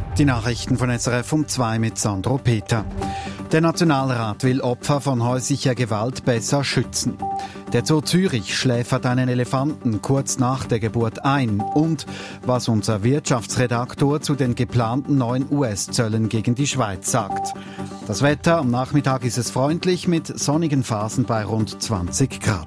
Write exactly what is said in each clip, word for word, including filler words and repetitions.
Die Nachrichten von S R F um zwei mit Sandro Peter. Der Nationalrat will Opfer von häuslicher Gewalt besser schützen. Der Zoo Zürich schläfert einen Elefanten kurz nach der Geburt ein. Und was unser Wirtschaftsredaktor zu den geplanten neuen U S-Zöllen gegen die Schweiz sagt. Das Wetter, am Nachmittag ist es freundlich mit sonnigen Phasen bei rund zwanzig Grad.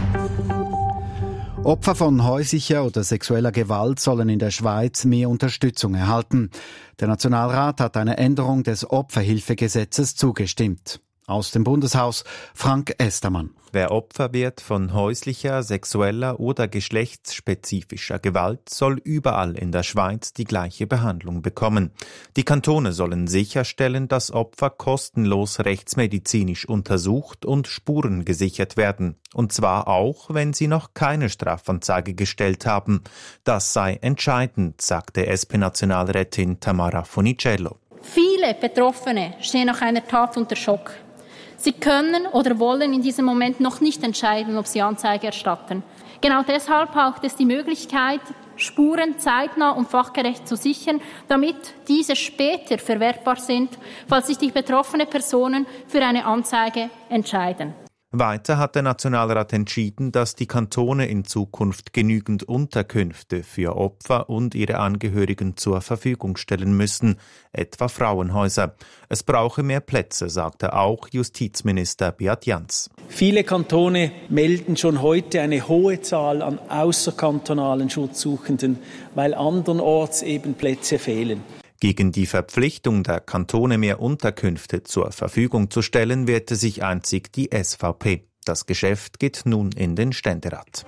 Opfer von häuslicher oder sexueller Gewalt sollen in der Schweiz mehr Unterstützung erhalten. Der Nationalrat hat einer Änderung des Opferhilfegesetzes zugestimmt. Aus dem Bundeshaus Frank Estermann. Wer Opfer wird von häuslicher, sexueller oder geschlechtsspezifischer Gewalt, soll überall in der Schweiz die gleiche Behandlung bekommen. Die Kantone sollen sicherstellen, dass Opfer kostenlos rechtsmedizinisch untersucht und Spuren gesichert werden. Und zwar auch, wenn sie noch keine Strafanzeige gestellt haben. Das sei entscheidend, sagte S P-Nationalrätin Tamara Funicello. Viele Betroffene stehen nach einer Tat unter Schock. Sie können oder wollen in diesem Moment noch nicht entscheiden, ob sie Anzeige erstatten. Genau deshalb braucht es die Möglichkeit, Spuren zeitnah und fachgerecht zu sichern, damit diese später verwertbar sind, falls sich die betroffenen Personen für eine Anzeige entscheiden. Weiter hat der Nationalrat entschieden, dass die Kantone in Zukunft genügend Unterkünfte für Opfer und ihre Angehörigen zur Verfügung stellen müssen, etwa Frauenhäuser. Es brauche mehr Plätze, sagte auch Justizminister Beat Jans. Viele Kantone melden schon heute eine hohe Zahl an außerkantonalen Schutzsuchenden, weil andernorts eben Plätze fehlen. Gegen die Verpflichtung der Kantone, mehr Unterkünfte zur Verfügung zu stellen, wehrte sich einzig die S V P. Das Geschäft geht nun in den Ständerat.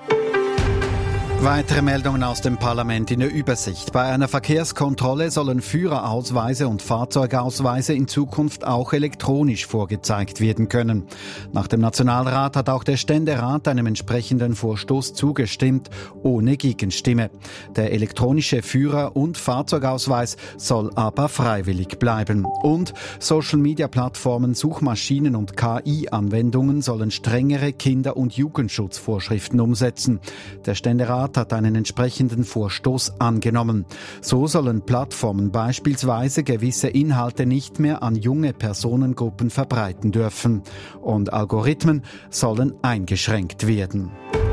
Weitere Meldungen aus dem Parlament in der Übersicht. Bei einer Verkehrskontrolle sollen Führerausweise und Fahrzeugausweise in Zukunft auch elektronisch vorgezeigt werden können. Nach dem Nationalrat hat auch der Ständerat einem entsprechenden Vorstoß zugestimmt, ohne Gegenstimme. Der elektronische Führer- und Fahrzeugausweis soll aber freiwillig bleiben. Und Social-Media-Plattformen, Suchmaschinen und K I-Anwendungen sollen strengere Kinder- und Jugendschutzvorschriften umsetzen. Der Ständerat hat einen entsprechenden Vorstoß angenommen. So sollen Plattformen beispielsweise gewisse Inhalte nicht mehr an junge Personengruppen verbreiten dürfen. Und Algorithmen sollen eingeschränkt werden.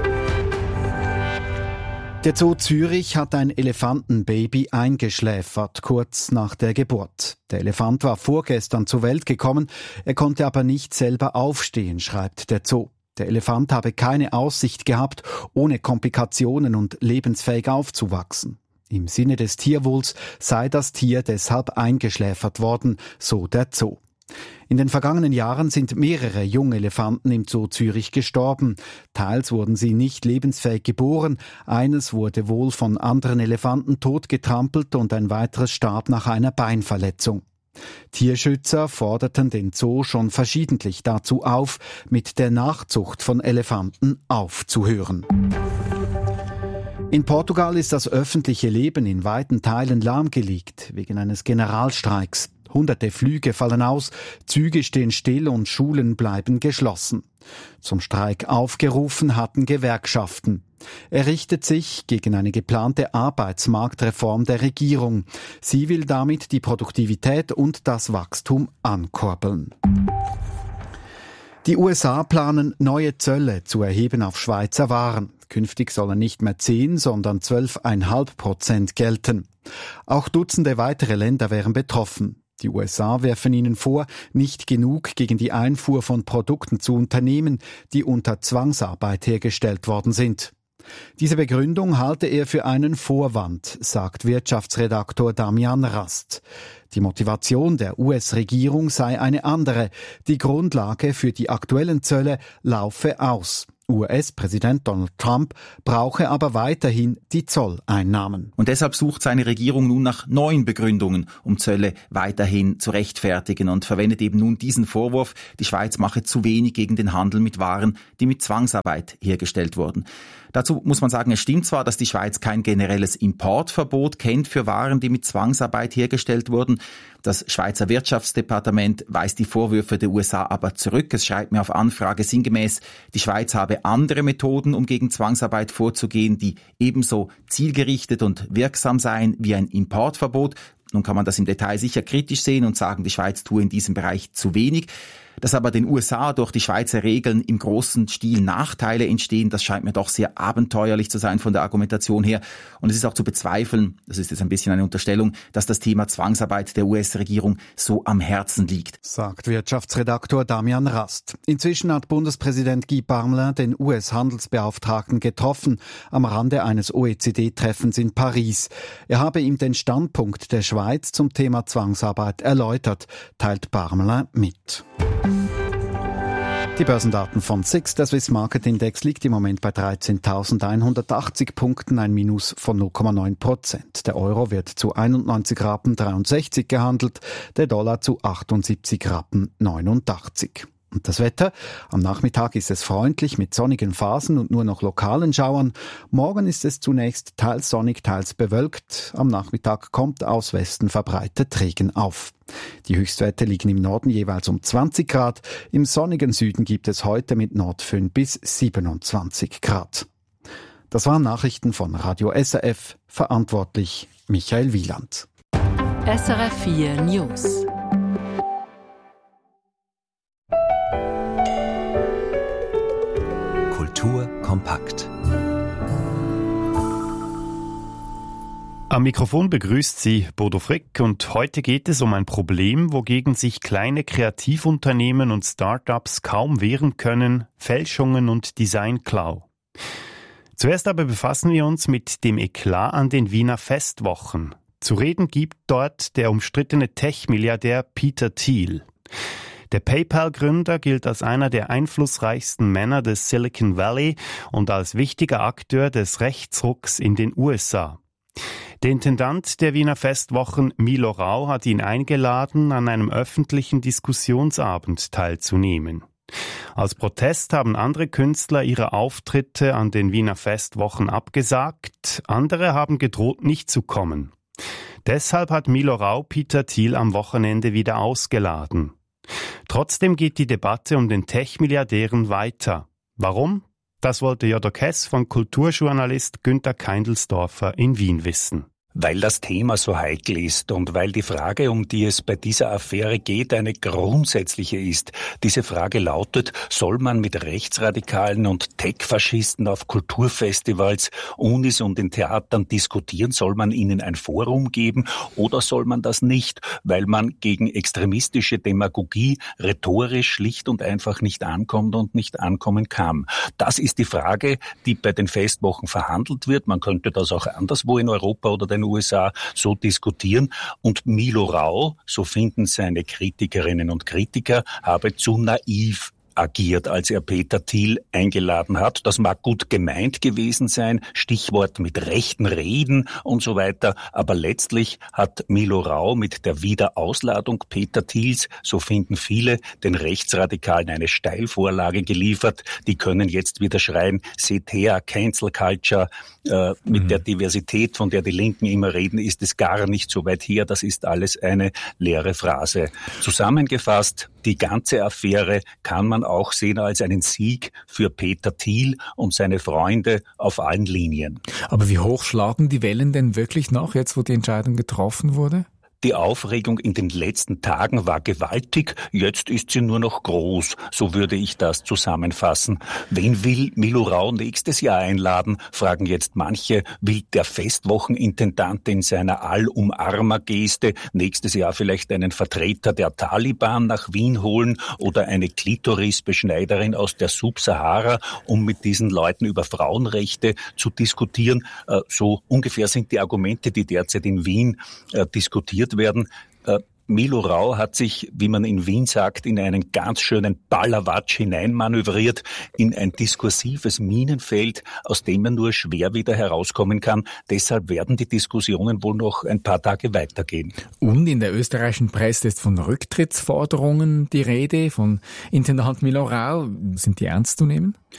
Der Zoo Zürich hat ein Elefantenbaby eingeschläfert, kurz nach der Geburt. Der Elefant war vorgestern zur Welt gekommen, er konnte aber nicht selber aufstehen, schreibt der Zoo. Der Elefant habe keine Aussicht gehabt, ohne Komplikationen und lebensfähig aufzuwachsen. Im Sinne des Tierwohls sei das Tier deshalb eingeschläfert worden, so der Zoo. In den vergangenen Jahren sind mehrere Jungelefanten im Zoo Zürich gestorben. Teils wurden sie nicht lebensfähig geboren, eines wurde wohl von anderen Elefanten totgetrampelt und ein weiteres starb nach einer Beinverletzung. Tierschützer forderten den Zoo schon verschiedentlich dazu auf, mit der Nachzucht von Elefanten aufzuhören. In Portugal ist das öffentliche Leben in weiten Teilen lahmgelegt, wegen eines Generalstreiks. Hunderte Flüge fallen aus, Züge stehen still und Schulen bleiben geschlossen. Zum Streik aufgerufen hatten Gewerkschaften. Er richtet sich gegen eine geplante Arbeitsmarktreform der Regierung. Sie will damit die Produktivität und das Wachstum ankurbeln. Die U S A planen, neue Zölle zu erheben auf Schweizer Waren. Künftig sollen nicht mehr zehn, sondern zwölf Komma fünf Prozent gelten. Auch Dutzende weitere Länder wären betroffen. Die U S A werfen ihnen vor, nicht genug gegen die Einfuhr von Produkten zu unternehmen, die unter Zwangsarbeit hergestellt worden sind. Diese Begründung halte er für einen Vorwand, sagt Wirtschaftsredaktor Damian Rast. Die Motivation der U S-Regierung sei eine andere. Die Grundlage für die aktuellen Zölle laufe aus. U S-Präsident Donald Trump brauche aber weiterhin die Zolleinnahmen. Und deshalb sucht seine Regierung nun nach neuen Begründungen, um Zölle weiterhin zu rechtfertigen und verwendet eben nun diesen Vorwurf, die Schweiz mache zu wenig gegen den Handel mit Waren, die mit Zwangsarbeit hergestellt wurden. Dazu muss man sagen, es stimmt zwar, dass die Schweiz kein generelles Importverbot kennt für Waren, die mit Zwangsarbeit hergestellt wurden. Das Schweizer Wirtschaftsdepartement weist die Vorwürfe der U S A aber zurück. Es schreibt mir auf Anfrage sinngemäß, die Schweiz habe andere Methoden, um gegen Zwangsarbeit vorzugehen, die ebenso zielgerichtet und wirksam seien wie ein Importverbot. Nun kann man das im Detail sicher kritisch sehen und sagen, die Schweiz tue in diesem Bereich zu wenig. Dass aber den U S A durch die Schweizer Regeln im großen Stil Nachteile entstehen, das scheint mir doch sehr abenteuerlich zu sein von der Argumentation her. Und es ist auch zu bezweifeln, das ist jetzt ein bisschen eine Unterstellung, dass das Thema Zwangsarbeit der U S-Regierung so am Herzen liegt. Sagt Wirtschaftsredaktor Damian Rast. Inzwischen hat Bundespräsident Guy Parmelin den U S-Handelsbeauftragten getroffen, am Rande eines O E C D-Treffens in Paris. Er habe ihm den Standpunkt der Schweiz zum Thema Zwangsarbeit erläutert, teilt Parmelin mit. Die Börsendaten von S I X, der Swiss Market Index, liegt im Moment bei dreizehntausendeinhundertachtzig Punkten, ein Minus von null Komma neun Prozent. Der Euro wird zu einundneunzig Rappen dreiundsechzig gehandelt, der Dollar zu achtundsiebzig Rappen neunundachtzig. Und das Wetter? Am Nachmittag ist es freundlich mit sonnigen Phasen und nur noch lokalen Schauern. Morgen ist es zunächst teils sonnig, teils bewölkt. Am Nachmittag kommt aus Westen verbreitet Regen auf. Die Höchstwerte liegen im Norden jeweils um zwanzig Grad. Im sonnigen Süden gibt es heute mit Nordföhn bis siebenundzwanzig Grad. Das waren Nachrichten von Radio S R F. Verantwortlich Michael Wieland. S R F vier News. Kultur kompakt. Am Mikrofon begrüßt Sie Bodo Frick und heute geht es um ein Problem, wogegen sich kleine Kreativunternehmen und Start-ups kaum wehren können: Fälschungen und Designklau. Zuerst aber befassen wir uns mit dem Eklat an den Wiener Festwochen. Zu reden gibt dort der umstrittene Tech-Milliardär Peter Thiel. Der PayPal-Gründer gilt als einer der einflussreichsten Männer des Silicon Valley und als wichtiger Akteur des Rechtsrucks in den U S A. Der Intendant der Wiener Festwochen, Milo Rau, hat ihn eingeladen, an einem öffentlichen Diskussionsabend teilzunehmen. Als Protest haben andere Künstler ihre Auftritte an den Wiener Festwochen abgesagt, andere haben gedroht, nicht zu kommen. Deshalb hat Milo Rau Peter Thiel am Wochenende wieder ausgeladen. Trotzdem geht die Debatte um den Tech-Milliardären weiter. Warum? Das wollte Jodok Hess von Kulturjournalist Günther Keindelsdorfer in Wien wissen. Weil das Thema so heikel ist und weil die Frage, um die es bei dieser Affäre geht, eine grundsätzliche ist. Diese Frage lautet: Soll man mit Rechtsradikalen und Tech-Faschisten auf Kulturfestivals, Unis und in Theatern diskutieren? Soll man ihnen ein Forum geben oder soll man das nicht, weil man gegen extremistische Demagogie rhetorisch schlicht und einfach nicht ankommt und nicht ankommen kann? Das ist die Frage, die bei den Festwochen verhandelt wird. Man könnte das auch anderswo in Europa oder den U S A so diskutieren. Und Milo Rau, so finden seine Kritikerinnen und Kritiker, habe zu naiv agiert, als er Peter Thiel eingeladen hat. Das mag gut gemeint gewesen sein, Stichwort mit rechten Reden und so weiter, aber letztlich hat Milo Rau mit der Wiederausladung Peter Thiels, so finden viele, den Rechtsradikalen eine Steilvorlage geliefert. Die können jetzt wieder schreien, seht her, Cancel Culture, äh, mit mhm. der Diversität, von der die Linken immer reden, ist es gar nicht so weit her. Das ist alles eine leere Phrase. Zusammengefasst, die ganze Affäre kann man auch sehen als einen Sieg für Peter Thiel und seine Freunde auf allen Linien. Aber wie hoch schlagen die Wellen denn wirklich noch, jetzt wo die Entscheidung getroffen wurde? Die Aufregung in den letzten Tagen war gewaltig, jetzt ist sie nur noch groß, so würde ich das zusammenfassen. Wen will Milo Rau nächstes Jahr einladen, fragen jetzt manche. Will der Festwochenintendant in seiner Allumarmer-Geste nächstes Jahr vielleicht einen Vertreter der Taliban nach Wien holen oder eine Klitorisbeschneiderin aus der Subsahara, um mit diesen Leuten über Frauenrechte zu diskutieren? So ungefähr sind die Argumente, die derzeit in Wien diskutiert werden. Äh, Milo Rau hat sich, wie man in Wien sagt, in einen ganz schönen Ballerwatsch hineinmanövriert, in ein diskursives Minenfeld, aus dem er nur schwer wieder herauskommen kann. Deshalb werden die Diskussionen wohl noch ein paar Tage weitergehen. Und in der österreichischen Presse ist von Rücktrittsforderungen die Rede, von Intendant Milo Rau. Sind die ernst zu nehmen?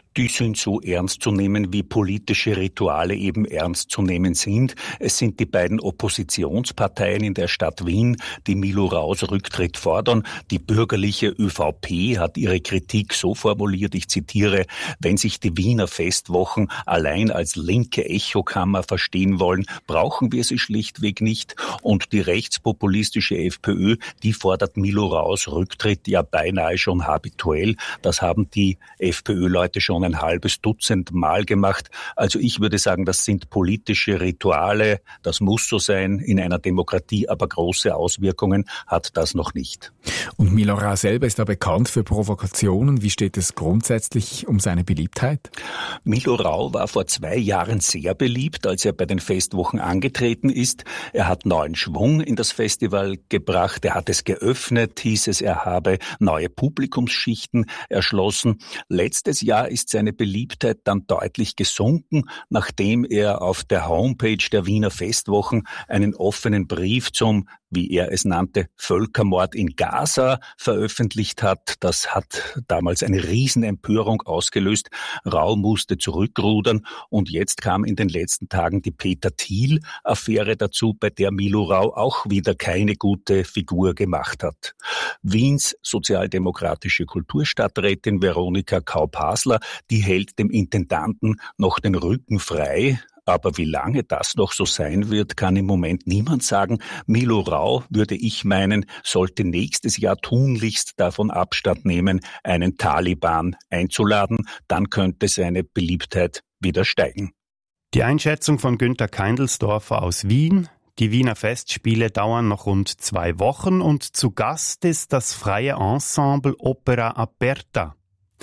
Die sind so ernst zu nehmen, wie politische Rituale eben ernst zu nehmen sind. Es sind die beiden Oppositionsparteien in der Stadt Wien, die Milo Raus Rücktritt fordern. Die bürgerliche ÖVP hat ihre Kritik so formuliert, ich zitiere, wenn sich die Wiener Festwochen allein als linke Echokammer verstehen wollen, brauchen wir sie schlichtweg nicht. Und die rechtspopulistische FPÖ, die fordert Milo Raus Rücktritt ja beinahe schon habituell. Das haben die FPÖ-Leute schon ein halbes Dutzend Mal gemacht. Also ich würde sagen, das sind politische Rituale. Das muss so sein in einer Demokratie, aber große Auswirkungen hat das noch nicht. Und Milo Rau selber ist da bekannt für Provokationen. Wie steht es grundsätzlich um seine Beliebtheit? Milo Rau war vor zwei Jahren sehr beliebt, als er bei den Festwochen angetreten ist. Er hat neuen Schwung in das Festival gebracht. Er hat es geöffnet, hieß es, er habe neue Publikumsschichten erschlossen. Letztes Jahr ist seine Beliebtheit dann deutlich gesunken, nachdem er auf der Homepage der Wiener Festwochen einen offenen Brief zum, wie er es nannte, Völkermord in Gaza veröffentlicht hat. Das hat damals eine Riesenempörung ausgelöst. Rau musste zurückrudern und jetzt kam in den letzten Tagen die Peter-Thiel-Affäre dazu, bei der Milo Rau auch wieder keine gute Figur gemacht hat. Wiens sozialdemokratische Kulturstadträtin Veronika Kaup-Hasler, die hält dem Intendanten noch den Rücken frei. Aber wie lange das noch so sein wird, kann im Moment niemand sagen. Milo Rau, würde ich meinen, sollte nächstes Jahr tunlichst davon Abstand nehmen, einen Taliban einzuladen. Dann könnte seine Beliebtheit wieder steigen. Die Einschätzung von Günter Keindelsdorfer aus Wien. Die Wiener Festspiele dauern noch rund zwei Wochen und zu Gast ist das freie Ensemble Opera Aperta.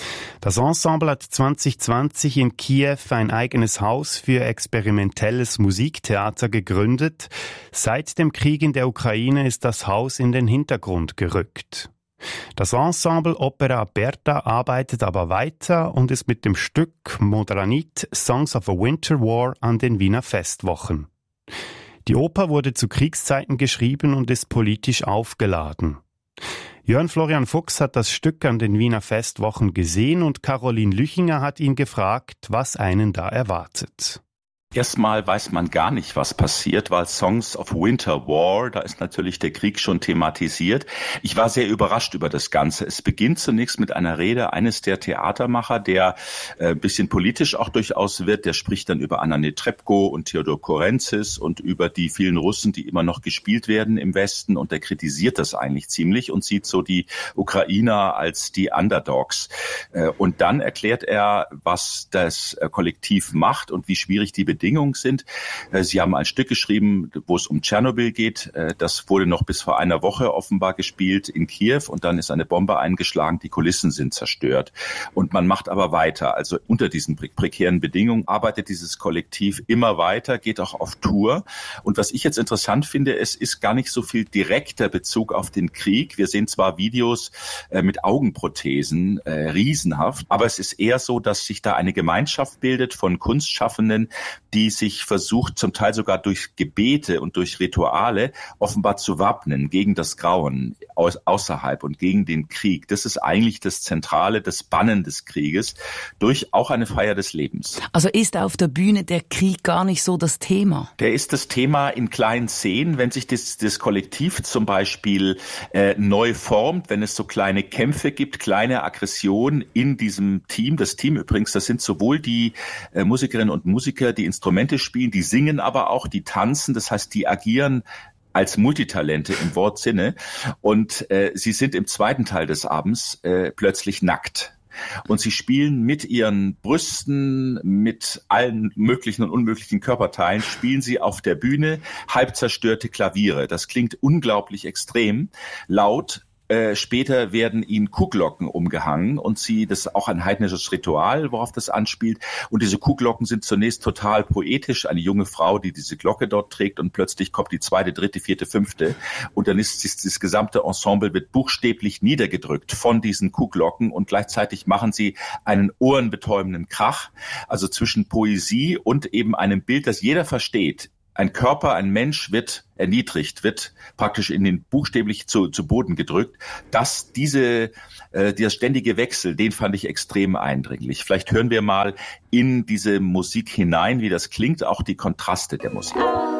Das Ensemble hat zwanzig zwanzig in Kiew ein eigenes Haus für experimentelles Musiktheater gegründet. Seit dem Krieg in der Ukraine ist das Haus in den Hintergrund gerückt. Das Ensemble Opera Aperta arbeitet aber weiter und ist mit dem Stück Modranit Songs of a Winter War an den Wiener Festwochen. Die Oper wurde zu Kriegszeiten geschrieben und ist politisch aufgeladen. Jörn Florian Fuchs hat das Stück an den Wiener Festwochen gesehen und Caroline Lüchinger hat ihn gefragt, was einen da erwartet. Erstmal weiß man gar nicht, was passiert, weil Songs of Winter War, da ist natürlich der Krieg schon thematisiert. Ich war sehr überrascht über das Ganze. Es beginnt zunächst mit einer Rede eines der Theatermacher, der äh, ein bisschen politisch auch durchaus wird. Der spricht dann über Anna Netrebko und Theodor Korenzis und über die vielen Russen, die immer noch gespielt werden im Westen. Und der kritisiert das eigentlich ziemlich und sieht so die Ukrainer als die Underdogs. Äh, und dann erklärt er, was das äh, Kollektiv macht und wie schwierig die Bedingungen sind. Sie haben ein Stück geschrieben, wo es um Tschernobyl geht. Das wurde noch bis vor einer Woche offenbar gespielt in Kiew und dann ist eine Bombe eingeschlagen, die Kulissen sind zerstört. Und man macht aber weiter. Also unter diesen prekären Bedingungen arbeitet dieses Kollektiv immer weiter, geht auch auf Tour. Und was ich jetzt interessant finde, es ist gar nicht so viel direkter Bezug auf den Krieg. Wir sehen zwar Videos mit Augenprothesen, riesenhaft, aber es ist eher so, dass sich da eine Gemeinschaft bildet von Kunstschaffenden, die sich versucht, zum Teil sogar durch Gebete und durch Rituale offenbar zu wappnen gegen das Grauen außerhalb und gegen den Krieg. Das ist eigentlich das Zentrale, das Bannen des Krieges durch auch eine Feier des Lebens. Also ist auf der Bühne der Krieg gar nicht so das Thema? Der ist das Thema in kleinen Szenen, wenn sich das, das Kollektiv zum Beispiel äh, neu formt, wenn es so kleine Kämpfe gibt, kleine Aggressionen in diesem Team. Das Team übrigens, das sind sowohl die äh, Musikerinnen und Musiker, die Instrumente spielen, die singen aber auch, die tanzen, das heißt, die agieren als Multitalente im Wortsinne und äh, sie sind im zweiten Teil des Abends äh, plötzlich nackt. Und sie spielen mit ihren Brüsten, mit allen möglichen und unmöglichen Körperteilen, spielen sie auf der Bühne halb zerstörte Klaviere. Das klingt unglaublich extrem, laut. Äh, später werden ihnen Kuhglocken umgehangen und sie, das ist auch ein heidnisches Ritual, worauf das anspielt. Und diese Kuhglocken sind zunächst total poetisch. Eine junge Frau, die diese Glocke dort trägt und plötzlich kommt die zweite, dritte, vierte, fünfte. Und dann ist das, das gesamte Ensemble wird buchstäblich niedergedrückt von diesen Kuhglocken und gleichzeitig machen sie einen ohrenbetäubenden Krach. Also zwischen Poesie und eben einem Bild, das jeder versteht. ein Körper, ein Mensch wird erniedrigt, wird praktisch in den buchstäblich zu, zu Boden gedrückt. Dass diese, äh, dieser ständige Wechsel, den fand ich extrem eindringlich. Vielleicht hören wir mal in diese Musik hinein, wie das klingt, auch die Kontraste der Musik.